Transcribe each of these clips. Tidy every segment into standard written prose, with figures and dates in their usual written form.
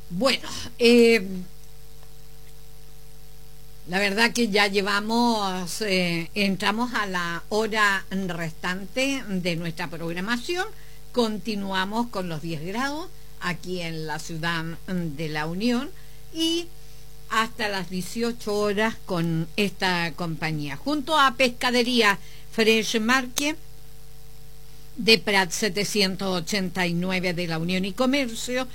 Bueno, la verdad que ya entramos a la hora restante de nuestra programación. Continuamos con los 10 grados aquí en la ciudad de La Unión y hasta las 18 horas con esta compañía. Junto a Pescadería Fresh Market de Prat 789 de La Unión y Comercio,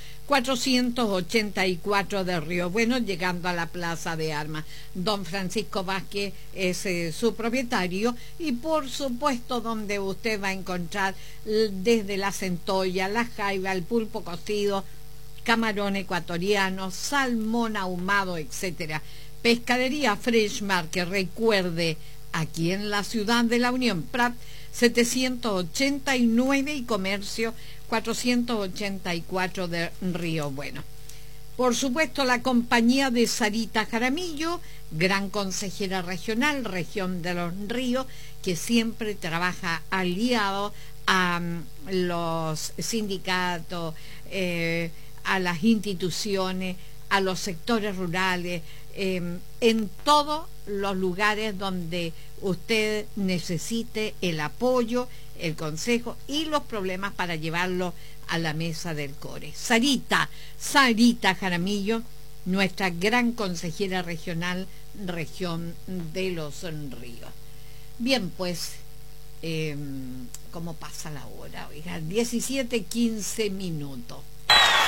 484 de Río Bueno, llegando a la Plaza de Armas. Don Francisco Vázquez es su propietario y por supuesto donde usted va a encontrar desde la centolla, la jaiba, el pulpo cocido, camarón ecuatoriano, salmón ahumado, etcétera. Pescadería Fresh Market, recuerde, aquí en la ciudad de La Unión, Prat 789 y Comercio 484 de Río Bueno. Por supuesto, la compañía de Sarita Jaramillo, gran consejera regional, región de los Ríos, que siempre trabaja aliado a los sindicatos, a las instituciones, a los sectores rurales, en todos los lugares donde usted necesite el apoyo, el consejo y los problemas para llevarlo a la mesa del core. Sarita Jaramillo, nuestra gran consejera regional, región de los Ríos. Bien, pues, ¿cómo pasa la hora? Oiga, 17:15.